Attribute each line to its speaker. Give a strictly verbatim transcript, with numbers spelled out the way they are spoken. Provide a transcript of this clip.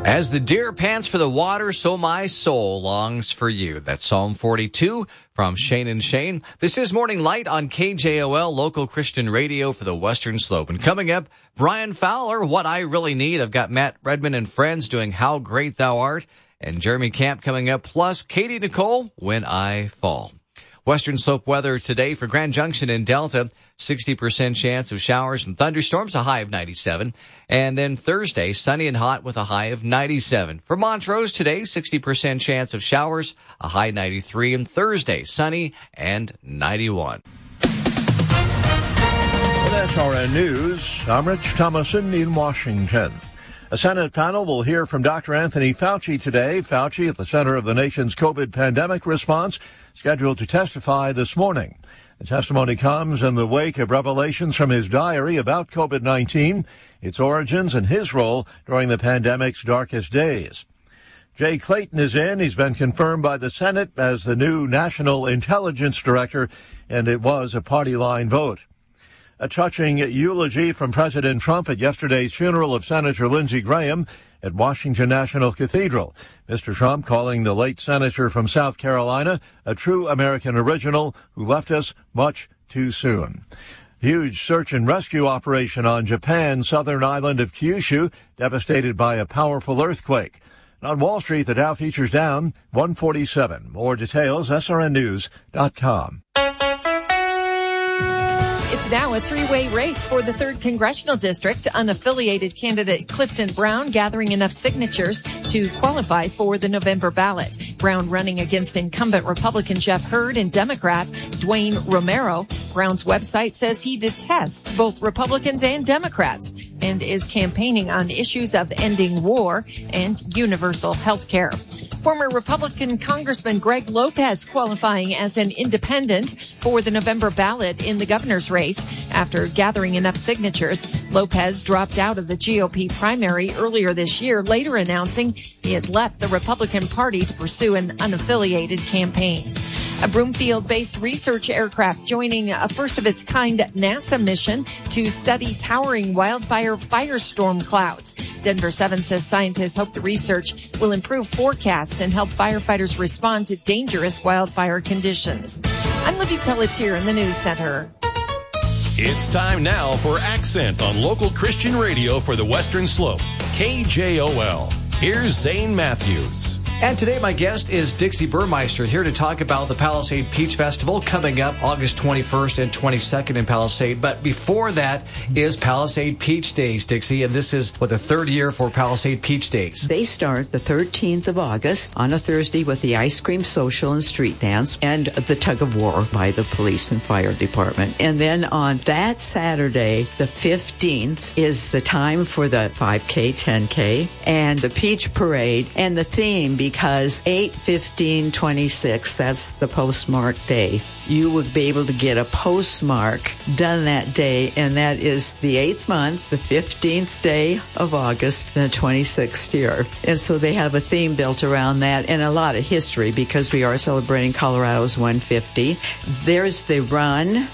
Speaker 1: As the deer pants for the water, so my soul longs for you. That's Psalm forty-two from Shane and Shane. This is Morning Light on K J O L, local Christian radio for the Western Slope. And coming up, Brian Fowler, What I Really Need. I've got Matt Redman and friends doing How Great Thou Art. And Jeremy Camp coming up, plus Katie Nicole, When I Fall. Western Slope weather today for Grand Junction and Delta, sixty percent chance of showers and thunderstorms, a high of ninety-seven. And then Thursday, sunny and hot with a high of ninety-seven. For Montrose today, sixty percent chance of showers, a high ninety-three. And Thursday, sunny and ninety-one.
Speaker 2: With S R N News, I'm Rich Thomason in Washington. A Senate panel will hear from Doctor Anthony Fauci today. Fauci, at the center of the nation's COVID pandemic response, scheduled to testify this morning. The testimony comes in the wake of revelations from his diary about COVID nineteen, its origins, and his role during the pandemic's darkest days. Jay Clayton is in. He's been confirmed by the Senate as the new National Intelligence Director, and it was a party line vote. A touching eulogy from President Trump at yesterday's funeral of Senator Lindsey Graham at Washington National Cathedral. Mister Trump calling the late senator from South Carolina a true American original who left us much too soon. Huge search and rescue operation on Japan's southern island of Kyushu, devastated by a powerful earthquake. And on Wall Street, the Dow features down one forty-seven. More details, S R N news dot com.
Speaker 3: It's now a three-way race for the third Congressional District. Unaffiliated candidate Clifton Brown gathering enough signatures to qualify for the November ballot. Brown running against incumbent Republican Jeff Hurd and Democrat Dwayne Romero. Brown's website says he detests both Republicans and Democrats and is campaigning on issues of ending war and universal health care. Former Republican Congressman Greg Lopez qualifying as an independent for the November ballot in the governor's race. After gathering enough signatures, Lopez dropped out of the G O P primary earlier this year, later announcing he had left the Republican Party to pursue an unaffiliated campaign. A Broomfield-based research aircraft joining a first-of-its-kind NASA mission to study towering wildfire firestorm clouds. Denver seven says scientists hope the research will improve forecasts and help firefighters respond to dangerous wildfire conditions. I'm Libby Pelletier in the News Center.
Speaker 4: It's time now for Accent on local Christian radio for the Western Slope, K J O L. Here's Zane Matthews.
Speaker 1: And today my guest is Dixie Burmeister, here to talk about the Palisade Peach Festival coming up August twenty-first and twenty-second in Palisade. But before that is Palisade Peach Days, Dixie, and this is, what, the third year for Palisade Peach Days.
Speaker 5: They start the thirteenth of August on a Thursday with the ice cream social and street dance and the tug of war by the police and fire department. And then on that Saturday, the fifteenth, is the time for the five K, ten K, and the Peach Parade, and the theme, because eight fifteen twenty-six, that's the postmark day. You would be able to get a postmark done that day, and that is the eighth month, the fifteenth day of August, the twenty-sixth year. And so they have a theme built around that and a lot of history because we are celebrating Colorado's one fifty. There's the run.